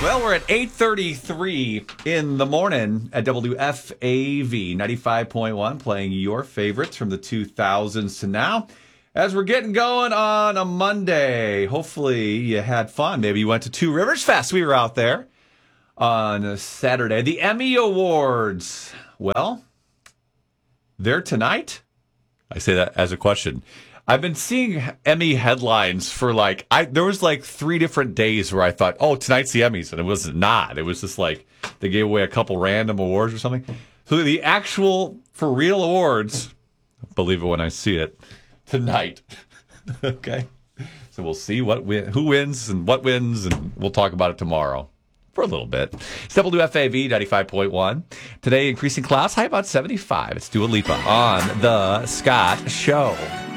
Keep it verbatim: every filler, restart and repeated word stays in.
Well, we're at eight thirty-three in the morning at W F A V ninety-five point one, playing your favorites from the two thousands to now. As we're getting going on a Monday, hopefully you had fun. Maybe you went to Two Rivers Fest. We were out there on a Saturday. The Emmy Awards. Well, they're tonight. I say that as a question. I've been seeing Emmy headlines for like, I there was like three different days where I thought, oh, tonight's the Emmys. And it was not. It was just like they gave away a couple random awards or something. So the actual, for real awards, believe it when I see it, tonight. Okay. So we'll see what win, who wins and what wins, and we'll talk about it tomorrow for a little bit. It's W F A V ninety-five point one. Today, increasing clouds, high about seventy-five. It's Dua Lipa on The Scott Show.